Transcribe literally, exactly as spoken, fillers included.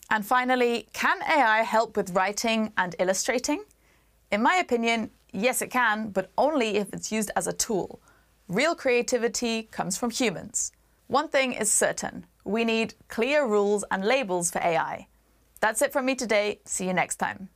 And finally, can A I help with writing and illustrating? In my opinion, yes, it can, but only if it's used as a tool. Real creativity comes from humans. One thing is certain, we need clear rules and labels for A I. That's it from me today. See you next time.